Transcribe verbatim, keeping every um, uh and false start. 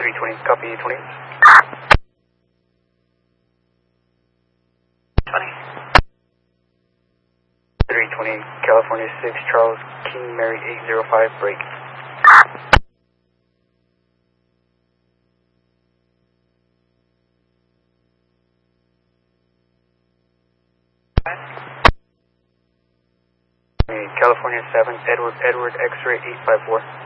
three twenty, copy twenty. twenty. three twenty, California six, Charles King Mary eight zero five, break. California seven, Edward, Edward, X-ray eight five four.